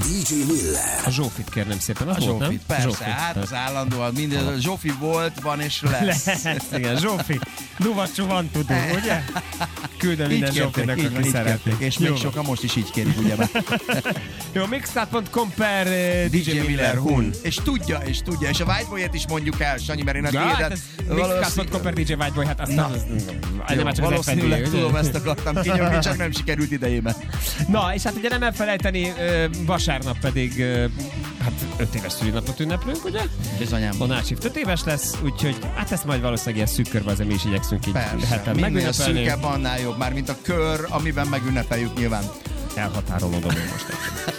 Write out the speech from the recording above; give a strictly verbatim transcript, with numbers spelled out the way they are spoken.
dé dzsé Miller. A Zsófit kérnem szépen, az A volt, Zsófit, nem? persze, Zsófit. hát az állandóan minden, Zsófi volt, van és lesz. Lesz, igen, Zsófi. Duvacsú van tudó, ugye? Küldöm minden Zsófinak, így aki van, így szeretnék. kérték, és még sokan most is így kérik, ugye már. Jó, mixcloud pont com per dé dzsé Miller Hun. És tudja, és tudja, és a Whiteboyért is mondjuk el, Sanyi, mert én a Ja, hát kédet ez mixcloud pont com per dé dzsé Whiteboy, hát azt Na. nem már csak az ef en dé, valószínűleg ugye? tudom, ezt akartam kinyomni, csak nem sikerült idejében. Na, és hát ugye nem elfelejteni, ö, vasárnap pedig ö, hát öt éves szülinapot ünneplünk, ugye? Bizonyám. A Nácsift öt éves lesz, úgyhogy hát ezt majd valószínűleg ilyen szűk körbe azért mi is igyekszünk így Persze, heten minél megünnepelni. szűkebb, annál jobb, már mint a kör, amiben megünnepeljük nyilván. Elhatárolódom én most.